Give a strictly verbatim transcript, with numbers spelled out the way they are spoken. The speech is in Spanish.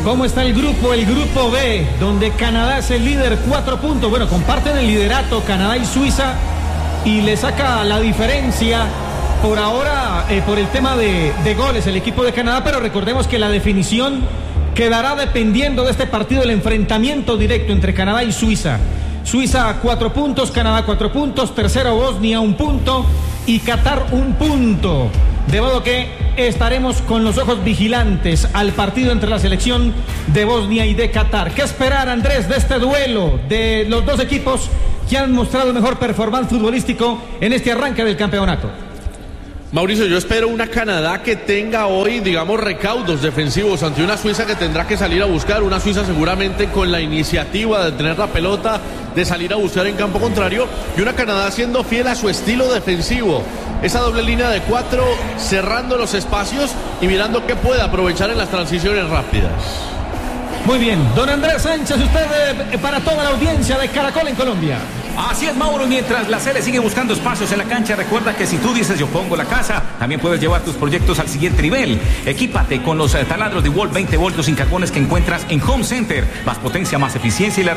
¿Cómo está el grupo? El grupo B, donde Canadá es el líder, cuatro puntos. Bueno, comparten el liderato Canadá y Suiza y le saca la diferencia por ahora eh, por el tema de, de goles el equipo de Canadá, pero recordemos que la definición quedará dependiendo de este partido, el enfrentamiento directo entre Canadá y Suiza. Suiza cuatro puntos, Canadá cuatro puntos, tercero Bosnia un punto y Qatar un punto. De modo que estaremos con los ojos vigilantes al partido entre la selección de Bosnia y de Qatar. ¿Qué esperar, Andrés, de este duelo de los dos equipos que han mostrado el mejor performance futbolístico en este arranque del campeonato? Mauricio, yo espero una Canadá que tenga hoy, digamos, recaudos defensivos ante una Suiza que tendrá que salir a buscar, una Suiza seguramente con la iniciativa de tener la pelota, de salir a buscar en campo contrario, y una Canadá siendo fiel a su estilo defensivo. Esa doble línea de cuatro, cerrando los espacios y mirando qué puede aprovechar en las transiciones rápidas. Muy bien, don Andrés Sánchez, usted eh, para toda la audiencia de Caracol en Colombia. Así es, Mauro, mientras la Sele sigue buscando espacios en la cancha, recuerda que si tú dices yo pongo la casa, también puedes llevar tus proyectos al siguiente nivel. Equípate con los eh, taladros de Wall veinte voltios sin carbones que encuentras en Home Center. Más potencia, más eficiencia y la